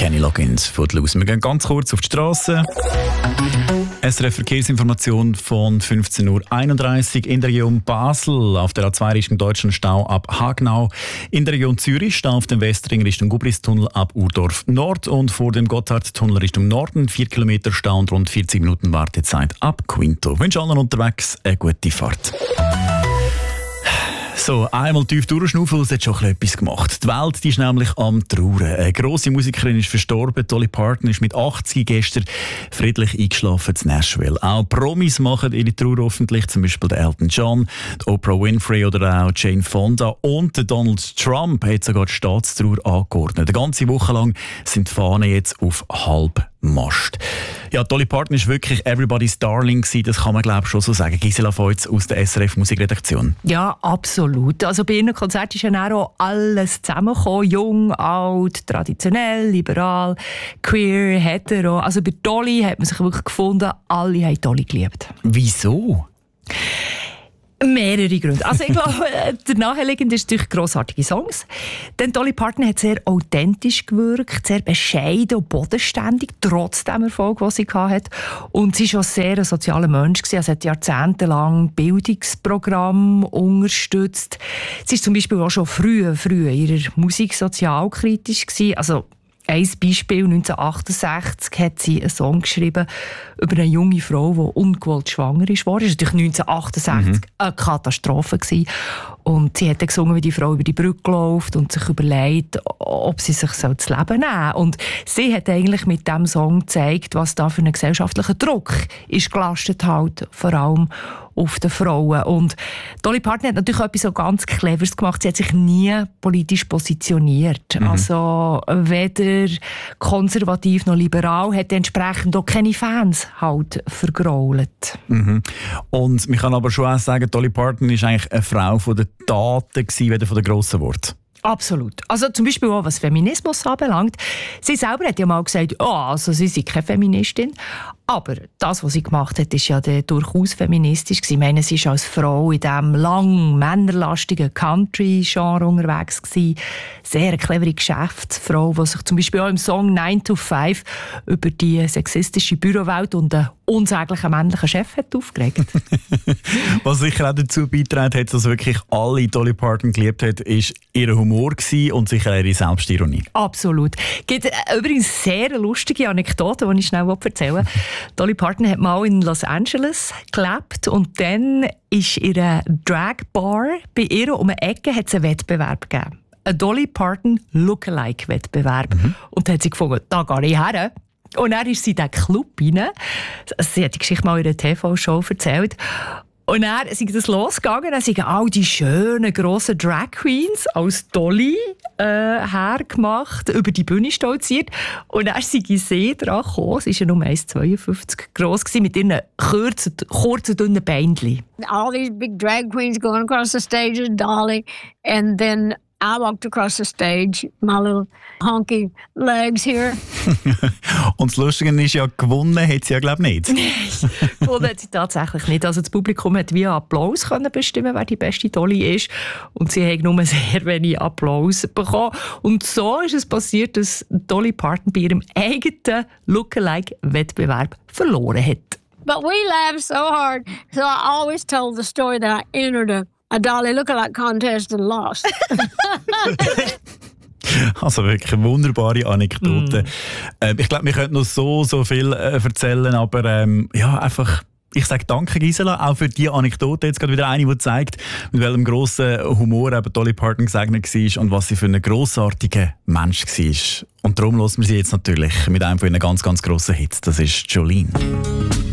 Kenny Loggins von Luz. Wir gehen ganz kurz auf die Straße. SRF Verkehrsinformation von 15:31 Uhr in der Region Basel. Auf der A2 Richtung Deutschland Stau ab Hagenau. In der Region Zürich Stau auf dem Westring Richtung Gubristunnel ab Urdorf Nord und vor dem Gotthardtunnel Richtung Norden 4 Kilometer Stau und rund 40 Minuten Wartezeit ab Quinto. Ich wünsche allen unterwegs eine gute Fahrt. So, einmal tief durchschnaufen, es hat schon etwas gemacht. Die Welt die ist nämlich am Trauern. Eine grosse Musikerin ist verstorben, Dolly Parton ist mit 80 gestern friedlich eingeschlafen in Nashville. Auch Promis machen ihre Trauer öffentlich, zum Beispiel der Elton John, die Oprah Winfrey oder auch Jane Fonda. Und der Donald Trump hat sogar die Staatstrauer angeordnet. Eine ganze Woche lang sind die Fahnen jetzt auf Halbmast. Ja, Dolly Parton ist wirklich everybody's darling gewesen, das kann man glaube ich schon so sagen. Gisela Feutz aus der SRF Musikredaktion. Ja, absolut. Also bei ihren Konzerten ist ja auch alles zusammengekommen. Jung, alt, traditionell, liberal, queer, hetero. Also bei Dolly hat man sich wirklich gefunden, alle haben Dolly geliebt. Wieso? Mehrere Gründe. Also ich glaube, der Nachliegende ist natürlich grossartige Songs. Denn Dolly Parton hat sehr authentisch gewirkt, sehr bescheiden und bodenständig, trotz dem Erfolg, den sie hatte. Und sie war auch sehr ein sozialer Mensch. Sie hat jahrzehntelang Bildungsprogramme unterstützt. Sie war zum Beispiel auch schon früh in ihrer Musik sozialkritisch gewesen. Also ein Beispiel, 1968 hat sie einen Song geschrieben über eine junge Frau, die ungewollt schwanger ist. Das war natürlich 1968 eine Katastrophe gewesen. Und sie hat dann gesungen, wie die Frau über die Brücke läuft und sich überlegt, ob sie sich das Leben nehmen soll. Und sie hat eigentlich mit diesem Song gezeigt, was da für einen gesellschaftlichen Druck ist gelastet, halt, vor allem auf den Frauen. Und Dolly Parton hat natürlich etwas so ganz Cleveres gemacht. Sie hat sich nie politisch positioniert. Also weder konservativ noch liberal, hat entsprechend auch keine Fans halt vergrault. Und man kann aber schon auch sagen, Dolly Parton ist eigentlich eine Frau von den Taten gewesen, weder von den grossen Worten. Absolut. Also zum Beispiel auch was Feminismus anbelangt. Sie selber hat ja mal gesagt, also sie sei keine Feministin. Aber das, was sie gemacht hat, ist ja durchaus feministisch. Ich meine, sie war als Frau in diesem lang männerlastigen Country-Genre unterwegs gewesen. Sehr eine clevere Geschäftsfrau, die sich zum Beispiel auch im Song 9 to 5 über die sexistische Bürowelt und einen unsäglichen männlichen Chef hat aufgeregt. Was sicher auch dazu beigetragen hat, dass wirklich alle Dolly Parton geliebt hat, ist ihr Humor und sicher ihre Selbstironie. Absolut. Es gibt übrigens sehr lustige Anekdote, die ich schnell erzählen will. Dolly Parton hat mal in Los Angeles gelebt und dann ist in einer Drag-Bar bei ihr um eine Ecke hat es einen Wettbewerb gegeben. Ein Dolly Parton Lookalike-Wettbewerb. Und da hat sie gefunden, da gehe ich her. Und dann ist sie in diesen Club rein. Sie hat die Geschichte mal in einer TV-Show erzählt. Und dann ist das losgegangen, dann sind all die schönen, grossen Drag Queens als Dolly hergemacht, über die Bühne stolziert. Und dann sind sie dran gekommen, sie war ja nur 1,52 gross, mit ihren kurzen, dünnen Beinchen. All these big drag queens going across the stage with Dolly, and then I walked across the stage, my little honky legs here. Und das Lustige ist ja, gewonnen hat sie ja, glaube ich, nicht. Nein, gewonnen hat sie tatsächlich nicht. Also das Publikum hat via Applaus können bestimmen, wer die beste Dolly ist. Und sie hat nur sehr wenig Applaus bekommen. Und so ist es passiert, dass Dolly Parton bei ihrem eigenen Lookalike-Wettbewerb verloren hat. But we laughed so hard, so I always told the story that I entered a Dolly Lookalike contest and lost. Also wirklich eine wunderbare Anekdote. Ich glaube, wir könnten noch so viel erzählen, aber ja, einfach... Ich sage danke, Gisela, auch für diese Anekdote. Jetzt gerade wieder eine, die zeigt, mit welchem grossen Humor eben Dolly Parton gesegnet war und was sie für einen grossartigen Mensch war. Und darum hören wir sie jetzt natürlich mit einem von ihren ganz, ganz grossen Hits. Das ist Jolene.